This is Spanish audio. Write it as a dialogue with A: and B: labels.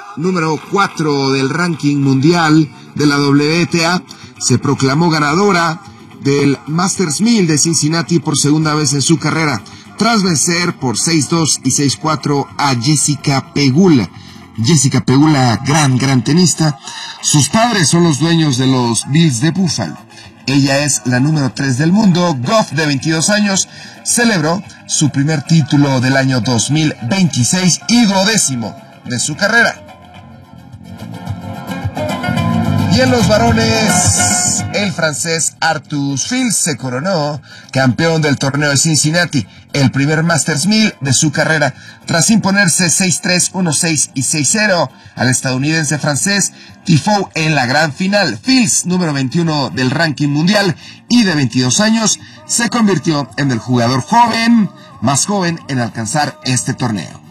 A: número 4 del ranking mundial de la WTA, se proclamó ganadora del Masters 1000 de Cincinnati por segunda vez en su carrera, tras vencer por 6-2 y 6-4 a Jessica Pegula. Jessica Pegula, gran tenista. Sus padres son los dueños de los Bills de Buffalo. Ella es la número 3 del mundo. Goff, de 22 años, celebró su primer título del año 2026 y 12º de su carrera. Y en los varones, el francés Arthus Fils se coronó campeón del torneo de Cincinnati, el primer Masters 1000 de su carrera, tras imponerse 6-3, 1-6 y 6-0 al estadounidense francés Tiafoe en la gran final. Fils, número 21 del ranking mundial y de 22 años, se convirtió en el jugador más joven en alcanzar este torneo.